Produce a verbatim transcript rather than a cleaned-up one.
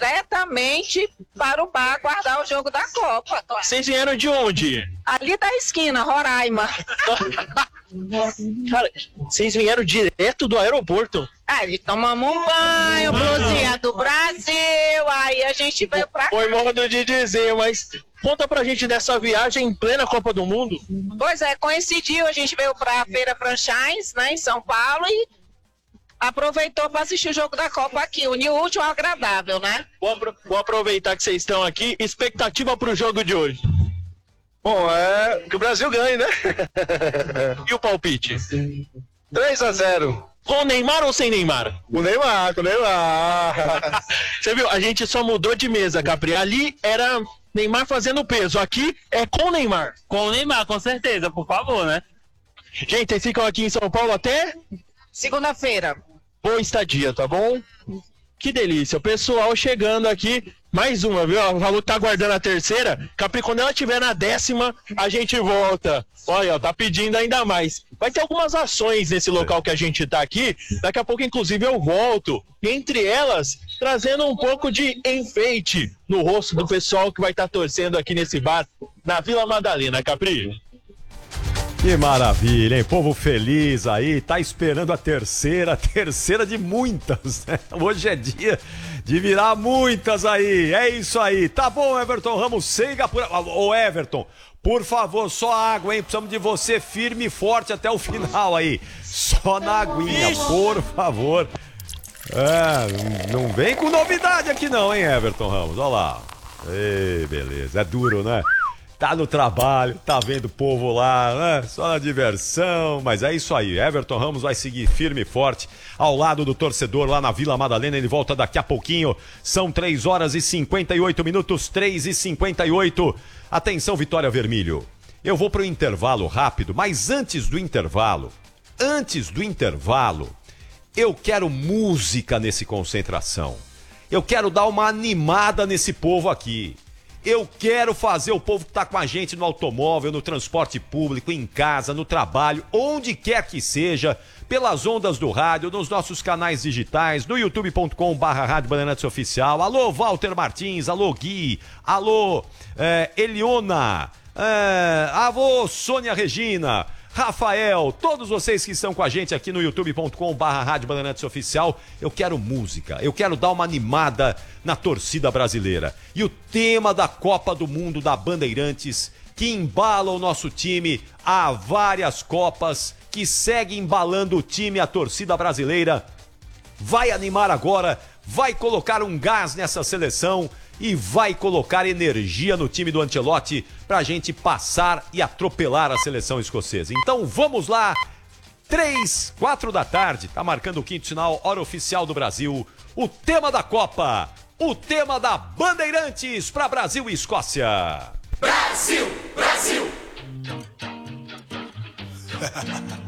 diretamente para o bar guardar o jogo da Copa. Vocês vieram de onde? Ali da esquina, Roraima. Cara, vocês vieram direto do aeroporto? Aí tomamos um banho, blusinha do Brasil, aí a gente veio pra cá. Foi modo de dizer, mas conta pra gente dessa viagem em plena Copa do Mundo. Pois é, coincidiu, a gente veio pra Feira Franchise, né, em São Paulo, e aproveitou para assistir o jogo da Copa aqui, unir o útil ao agradável, né? Vou, vou aproveitar que vocês estão aqui. Expectativa pro jogo de hoje? Bom, é que o Brasil ganhe, né? E o palpite? três a zero. Com Neymar ou sem Neymar? Com Neymar, com Neymar. Você viu, a gente só mudou de mesa, Capri. Ali era Neymar fazendo peso, aqui é com Neymar. Com o Neymar, com certeza, por favor, né? Gente, vocês ficam aqui em São Paulo até? Segunda-feira. Boa estadia, tá bom? Que delícia, o pessoal chegando aqui, mais uma, viu? Ela falou que tá aguardando a terceira. Capri, quando ela estiver na décima, a gente volta. Olha, tá pedindo ainda mais. Vai ter algumas ações nesse local que a gente tá aqui. Daqui a pouco, inclusive, eu volto. Entre elas, trazendo um pouco de enfeite no rosto do pessoal que vai estar torcendo aqui nesse bar, na Vila Madalena, Capri. Que maravilha, hein? Povo feliz aí, tá esperando a terceira, a terceira de muitas, né? Hoje é dia de virar muitas aí, é isso aí. Tá bom, Everton Ramos, siga por... Ô, Everton, por favor, só água, hein? Precisamos de você firme e forte até o final aí. Só na aguinha, por favor. É, não vem com novidade aqui não, hein, Everton Ramos? Olha lá. Ei, beleza, é duro, né? Tá no trabalho, tá vendo o povo lá, né? Só na diversão, mas é isso aí. Everton Ramos vai seguir firme e forte ao lado do torcedor lá na Vila Madalena. Ele volta daqui a pouquinho. São três horas e cinquenta e oito minutos, três e cinquenta e oito. Atenção, Vitória Vermelho. Eu vou pro intervalo rápido, mas antes do intervalo, antes do intervalo, eu quero música nesse Concentração. Eu quero dar uma animada nesse povo aqui. Eu quero fazer o povo que está com a gente no automóvel, no transporte público, em casa, no trabalho, onde quer que seja, pelas ondas do rádio, nos nossos canais digitais, no youtube ponto com barra Rádio Bandeirantes Oficial. Alô, Walter Martins, alô, Gui, alô, é, Eliona, é, avô, Sônia Regina, Rafael, todos vocês que estão com a gente aqui no youtube ponto com barra Rádio Bandeirantes Oficial. Eu quero música, eu quero dar uma animada na torcida brasileira. E o tema da Copa do Mundo da Bandeirantes, que embala o nosso time há várias Copas, que segue embalando o time, a torcida brasileira, vai animar agora, vai colocar um gás nessa seleção e vai colocar energia no time do Ancelotti pra gente passar e atropelar a seleção escocesa. Então vamos lá, três, quatro da tarde, tá marcando o quinto sinal, hora oficial do Brasil, o tema da Copa, o tema da Bandeirantes pra Brasil e Escócia. Brasil, Brasil!